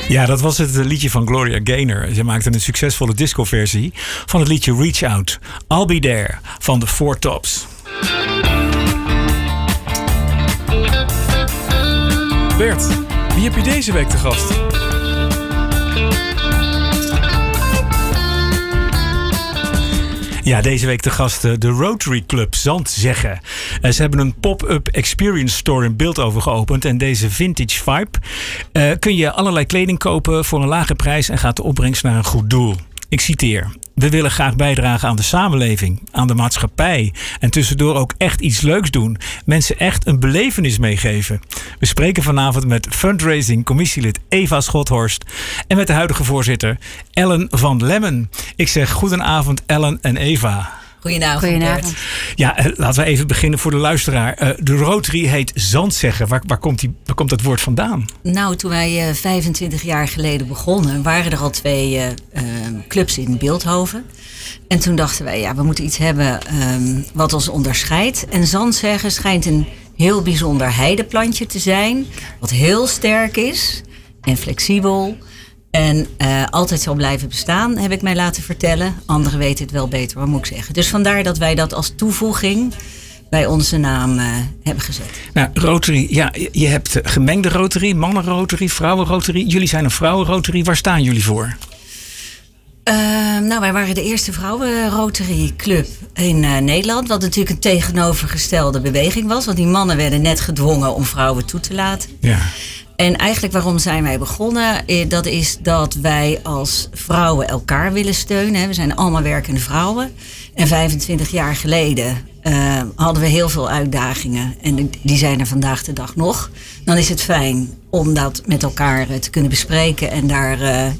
Ja, dat was het liedje van Gloria Gaynor. Ze maakte een succesvolle discoversie van het liedje Reach Out. I'll Be There van de Four Tops. Bert, wie heb je deze week te gast? Ja, deze week de gasten de Rotary Club Zandzeggen. Ze hebben een pop-up experience store in Bilthoven geopend. En deze vintage vibe kun je allerlei kleding kopen voor een lage prijs en gaat de opbrengst naar een goed doel. Ik citeer. We willen graag bijdragen aan de samenleving, aan de maatschappij. En tussendoor ook echt iets leuks doen. Mensen echt een belevenis meegeven. We spreken vanavond met fundraising commissielid Eva Schothorst. En met de huidige voorzitter Ellen van Lemmen. Ik zeg goedenavond Ellen en Eva. Goedenavond. Ja, laten we even beginnen voor de luisteraar. De Rotary heet Zandzeggen. Waar komt dat woord vandaan? Nou, toen wij 25 jaar geleden begonnen, waren er al 2 clubs in Bilthoven. En toen dachten wij, ja, we moeten iets hebben wat ons onderscheidt. En Zandzeggen schijnt een heel bijzonder heideplantje te zijn. Wat heel sterk is en flexibel. En altijd zal blijven bestaan, heb ik mij laten vertellen. Anderen weten het wel beter, wat moet ik zeggen. Dus vandaar dat wij dat als toevoeging bij onze naam hebben gezet. Nou, Rotary, ja, je hebt gemengde Rotary, mannen Rotary, vrouwen Rotary. Jullie zijn een vrouwen Rotary. Waar staan jullie voor? Nou, wij waren de eerste vrouwen Rotary Club in Nederland. Wat natuurlijk een tegenovergestelde beweging was. Want die mannen werden net gedwongen om vrouwen toe te laten. Ja. En eigenlijk waarom zijn wij begonnen? Dat is dat wij als vrouwen elkaar willen steunen. We zijn allemaal werkende vrouwen. En 25 jaar geleden hadden we heel veel uitdagingen. En die zijn er vandaag de dag nog. Dan is het fijn om dat met elkaar te kunnen bespreken. En daar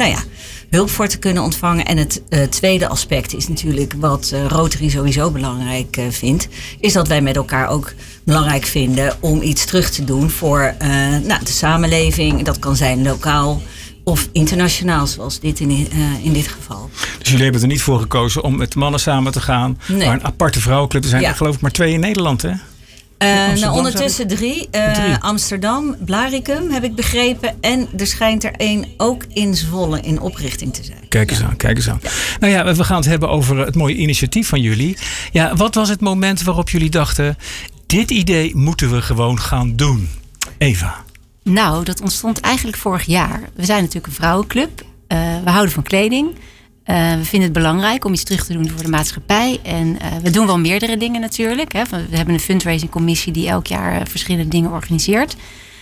hulp voor te kunnen ontvangen. En het tweede aspect is natuurlijk wat Rotary sowieso belangrijk vindt. Is dat wij met elkaar ook belangrijk vinden om iets terug te doen voor de samenleving. Dat kan zijn lokaal of internationaal, zoals dit in dit geval. Dus jullie hebben er niet voor gekozen om met mannen samen te gaan. Nee. Maar een aparte vrouwenclub. Er zijn er geloof ik maar 2 in Nederland, hè? Ondertussen 3. Amsterdam, Blaricum heb ik begrepen. En er schijnt er 1 ook in Zwolle in oprichting te zijn. Kijk eens aan. Ja. Nou ja, we gaan het hebben over het mooie initiatief van jullie. Ja, wat was het moment waarop jullie dachten, dit idee moeten we gewoon gaan doen? Eva. Nou, dat ontstond eigenlijk vorig jaar. We zijn natuurlijk een vrouwenclub. We houden van kleding. We vinden het belangrijk om iets terug te doen voor de maatschappij. En we doen wel meerdere dingen natuurlijk. Hè. We hebben een fundraising commissie die elk jaar verschillende dingen organiseert.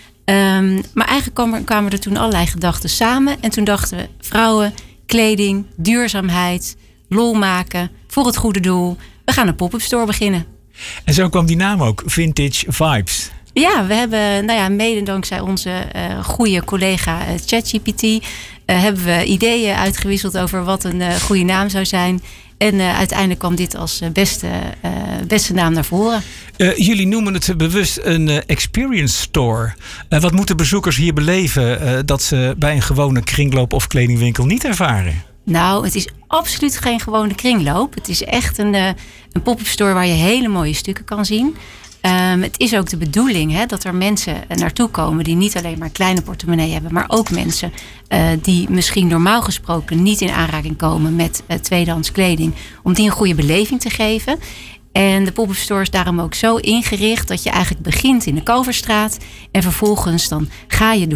Maar eigenlijk kwamen er toen allerlei gedachten samen. En toen dachten we, vrouwen, kleding, duurzaamheid, lol maken, voor het goede doel. We gaan een pop-up store beginnen. En zo kwam die naam ook, Vintage Vibes. Ja, we hebben, mede dankzij onze goede collega ChatGPT, hebben we ideeën uitgewisseld over wat een goede naam zou zijn. En uiteindelijk kwam dit als beste naam naar voren. Jullie noemen het bewust een experience store. Wat moeten bezoekers hier beleven dat ze bij een gewone kringloop of kledingwinkel niet ervaren? Nou, het is absoluut geen gewone kringloop. Het is echt een pop-up store waar je hele mooie stukken kan zien. Het is ook de bedoeling dat er mensen naartoe komen die niet alleen maar een kleine portemonnee hebben, maar ook mensen die misschien normaal gesproken niet in aanraking komen met tweedehands kleding, om die een goede beleving te geven. En de pop-up store is daarom ook zo ingericht dat je eigenlijk begint in de Kalverstraat en vervolgens dan ga je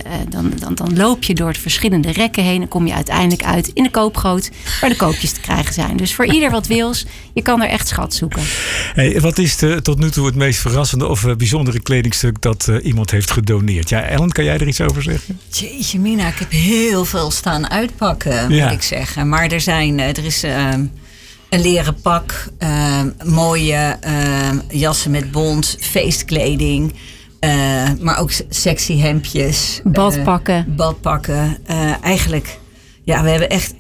dan loop je door de verschillende rekken heen en kom je uiteindelijk uit in de koopgoot waar de koopjes te krijgen zijn. Dus voor ieder wat wils, je kan er echt schat zoeken. Hey, wat is tot nu toe het meest verrassende of bijzondere kledingstuk dat iemand heeft gedoneerd? Ja, Ellen, kan jij er iets over zeggen? Jeetje mina, ik heb heel veel staan uitpakken, moet ik zeggen. Maar er is een leren pak, mooie jassen met bont, feestkleding. Maar ook sexy hemdjes. Badpakken. Eigenlijk, ja, we hebben echt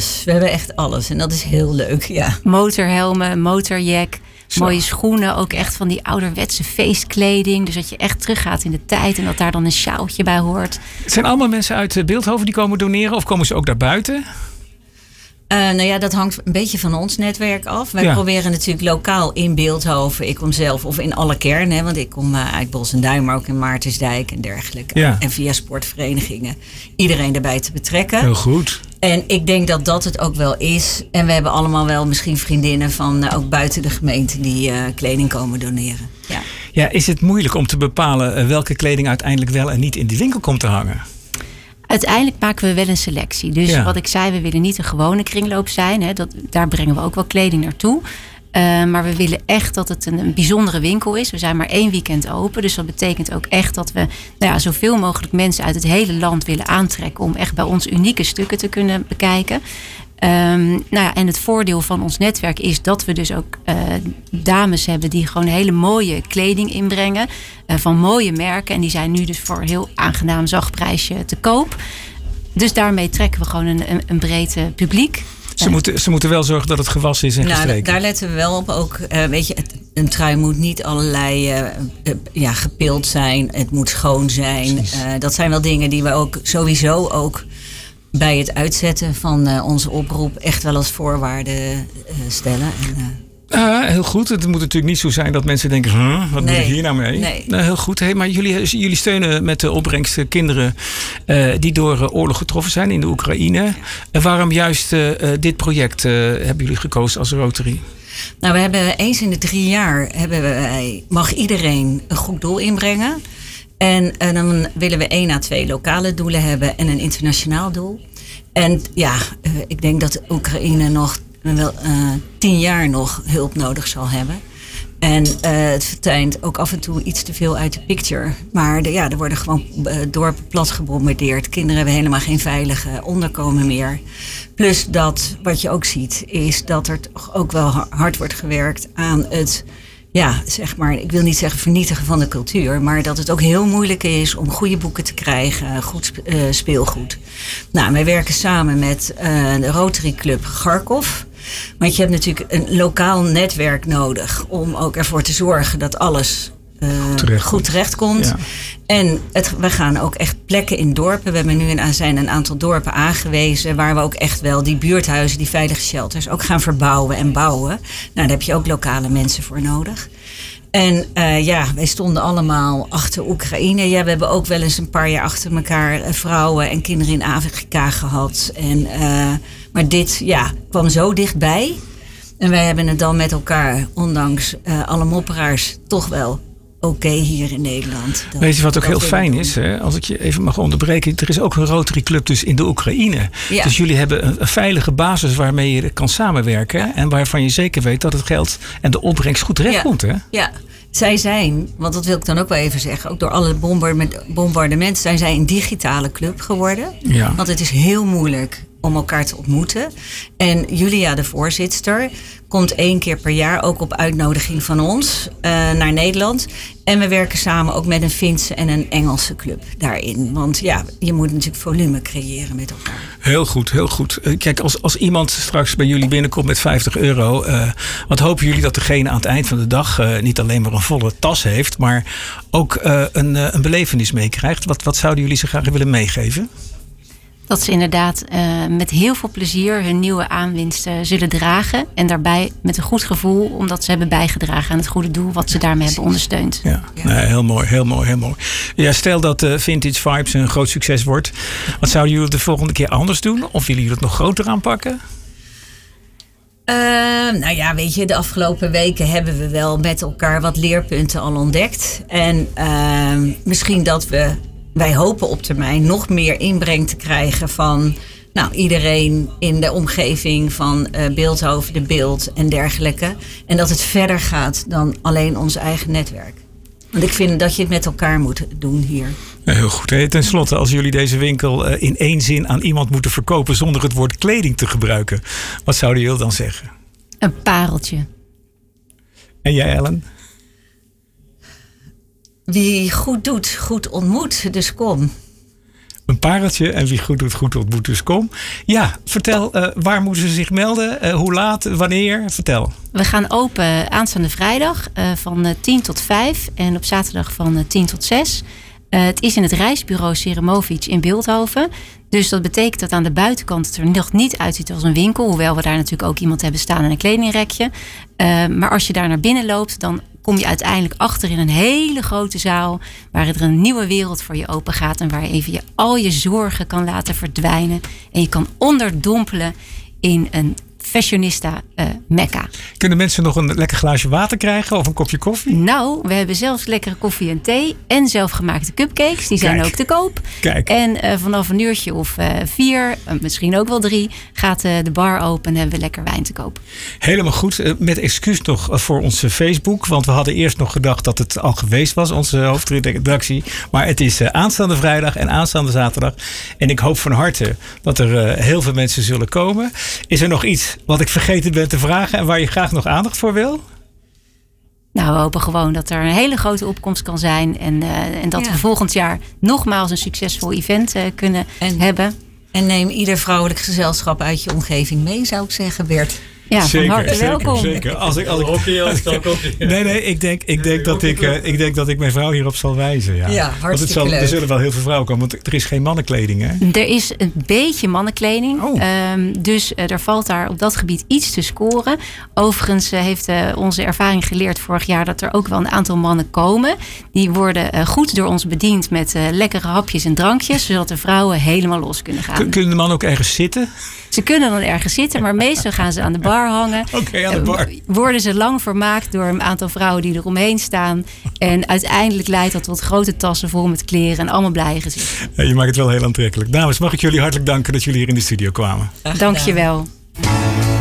alles. En dat is heel leuk, ja. Motorhelmen, motorjack. Mooie schoenen, ook echt van die ouderwetse feestkleding. Dus dat je echt teruggaat in de tijd en dat daar dan een sjaaltje bij hoort. Het zijn allemaal mensen uit Bilthoven die komen doneren of komen ze ook daarbuiten? Nou ja, dat hangt een beetje van ons netwerk af. Wij proberen natuurlijk lokaal in Bilthoven. Ik kom zelf, of in alle kernen. Want ik kom uit Bos en Duin, maar ook in Maartensdijk en dergelijke. Ja. En via sportverenigingen iedereen erbij te betrekken. Heel goed. En ik denk dat dat het ook wel is. En we hebben allemaal wel misschien vriendinnen van ook buiten de gemeente die kleding komen doneren. Ja. Ja, is het moeilijk om te bepalen welke kleding uiteindelijk wel en niet in die winkel komt te hangen? Uiteindelijk maken we wel een selectie. Dus wat ik zei, we willen niet een gewone kringloop zijn. Hè, daar brengen we ook wel kleding naartoe. Maar we willen echt dat het een bijzondere winkel is. We zijn maar 1 weekend open. Dus dat betekent ook echt dat we zoveel mogelijk mensen uit het hele land willen aantrekken. Om echt bij ons unieke stukken te kunnen bekijken. En het voordeel van ons netwerk is dat we dus ook dames hebben die gewoon hele mooie kleding inbrengen. Van mooie merken. En die zijn nu dus voor een heel aangenaam zacht prijsje te koop. Dus daarmee trekken we gewoon een breed publiek. Ze moeten wel zorgen dat het gewassen is en gestreken. Daar letten we wel op. Ook, een trui moet niet allerlei gepild zijn. Het moet schoon zijn. Dat zijn wel dingen die we ook sowieso ook bij het uitzetten van onze oproep echt wel als voorwaarde stellen. Heel goed. Het moet natuurlijk niet zo zijn dat mensen denken, wat moet ik hier nou mee? Nee. Heel goed. Hey, maar jullie steunen met de opbrengst kinderen die door oorlog getroffen zijn in de Oekraïne. Waarom juist dit project hebben jullie gekozen als Rotary? Nou, we hebben eens in de 3 jaar mag iedereen een goed doel inbrengen. En dan willen we 1 à 2 lokale doelen hebben en een internationaal doel. En ik denk dat Oekraïne nog wel 10 jaar nog hulp nodig zal hebben. En het verdwijnt ook af en toe iets te veel uit de picture. Maar er worden gewoon dorpen plat gebombardeerd. Kinderen hebben helemaal geen veilige onderkomen meer. Plus dat, wat je ook ziet, is dat er toch ook wel hard wordt gewerkt aan het, ik wil niet zeggen vernietigen van de cultuur. Maar dat het ook heel moeilijk is om goede boeken te krijgen, goed speelgoed. Nou, wij werken samen met de Rotary Club Kharkov. Want je hebt natuurlijk een lokaal netwerk nodig om ook ervoor te zorgen dat alles goed terecht komt. Ja. En we gaan ook echt plekken in dorpen. We hebben nu een aantal dorpen aangewezen waar we ook echt wel die buurthuizen, die veilige shelters ook gaan verbouwen en bouwen. Nou, daar heb je ook lokale mensen voor nodig. En wij stonden allemaal achter Oekraïne. Ja, we hebben ook wel eens een paar jaar achter elkaar vrouwen en kinderen in Afrika gehad. Maar dit kwam zo dichtbij. En wij hebben het dan met elkaar, ondanks alle mopperaars, toch wel oké hier in Nederland. Weet je wat ook heel fijn is? Hè? Als ik je even mag onderbreken. Er is ook een Rotary Club dus in de Oekraïne. Ja. Dus jullie hebben een veilige basis waarmee je kan samenwerken. Ja. En waarvan je zeker weet dat het geld en de opbrengst goed terecht komt. Hè? Ja, zij zijn, want dat wil ik dan ook wel even zeggen. Ook door alle bombardementen zijn zij een digitale club geworden. Ja. Want het is heel moeilijk om elkaar te ontmoeten. En Julia, de voorzitster, komt 1 keer per jaar ook op uitnodiging van ons naar Nederland. En we werken samen ook met een Finse en een Engelse club daarin. Want je moet natuurlijk volume creëren met elkaar. Heel goed, heel goed. Kijk, als iemand straks bij jullie binnenkomt met €50... wat hopen jullie dat degene aan het eind van de dag niet alleen maar een volle tas heeft, maar ook een belevenis meekrijgt? Wat zouden jullie ze graag willen meegeven? Dat ze inderdaad met heel veel plezier hun nieuwe aanwinsten zullen dragen. En daarbij met een goed gevoel, omdat ze hebben bijgedragen aan het goede doel wat ze daarmee hebben ondersteund. Ja. Nee, heel mooi, heel mooi, heel mooi. Ja, stel dat Vintage Vibes een groot succes wordt. Wat zouden jullie de volgende keer anders doen? Of willen jullie het nog groter aanpakken? Weet je, de afgelopen weken hebben we wel met elkaar wat leerpunten al ontdekt. En misschien dat wij hopen op termijn nog meer inbreng te krijgen van iedereen in de omgeving van Bilthoven, de Bilt en dergelijke. En dat het verder gaat dan alleen ons eigen netwerk. Want ik vind dat je het met elkaar moet doen hier. Ja, heel goed. Hey, ten slotte, als jullie deze winkel in 1 zin aan iemand moeten verkopen zonder het woord kleding te gebruiken, wat zouden jullie dan zeggen? Een pareltje. En jij, Ellen? Wie goed doet, goed ontmoet, dus kom. Een pareltje en wie goed doet, goed ontmoet, dus kom. Ja, vertel, waar moeten ze zich melden? Hoe laat, wanneer? Vertel. We gaan open aanstaande vrijdag van 10 tot 5 en op zaterdag van 10 tot 6. Het is in het reisbureau Ceremovic in Bilthoven. Dus dat betekent dat aan de buitenkant het er nog niet uitziet als een winkel. Hoewel we daar natuurlijk ook iemand hebben staan en een kledingrekje. Maar als je daar naar binnen loopt, dan kom je uiteindelijk achter in een hele grote zaal. Waar er een nieuwe wereld voor je open gaat. En waar je even al je zorgen kan laten verdwijnen. En je kan onderdompelen in een fashionista mekka. Kunnen mensen nog een lekker glaasje water krijgen of een kopje koffie? Nou, we hebben zelfs lekkere koffie en thee en zelfgemaakte cupcakes. Die zijn ook te koop. Kijk. En vanaf een uurtje of 4, misschien ook wel 3, gaat de bar open en hebben we lekker wijn te koop. Helemaal goed. Met excuus nog voor onze Facebook. Want we hadden eerst nog gedacht dat het al geweest was, onze hoofdredactie. Maar het is aanstaande vrijdag en aanstaande zaterdag. En ik hoop van harte dat er heel veel mensen zullen komen. Is er nog iets wat ik vergeten ben te vragen en waar je graag nog aandacht voor wil? Nou, we hopen gewoon dat er een hele grote opkomst kan zijn. En dat we volgend jaar nogmaals een succesvol event kunnen hebben. En neem ieder vrouwelijk gezelschap uit je omgeving mee, zou ik zeggen, Bert. Ja, van harte welkom. Zeker. Nee, ik denk dat ik mijn vrouw hierop zal wijzen. Ja, hartstikke leuk. Er zullen wel heel veel vrouwen komen, want er is geen mannenkleding, hè? Er is een beetje mannenkleding. Dus er valt daar op dat gebied iets te scoren. Overigens heeft onze ervaring geleerd vorig jaar dat er ook wel een aantal mannen komen. Die worden goed door ons bediend met lekkere hapjes en drankjes, zodat de vrouwen helemaal los kunnen gaan. Kunnen de mannen ook ergens zitten? Ze kunnen dan ergens zitten, maar meestal gaan ze aan de bar hangen. Oké, aan de bar. Worden ze lang vermaakt door een aantal vrouwen die eromheen staan. En uiteindelijk leidt dat tot grote tassen vol met kleren en allemaal blije gezichten. Ja, je maakt het wel heel aantrekkelijk. Dames, mag ik jullie hartelijk danken dat jullie hier in de studio kwamen. Dank je wel.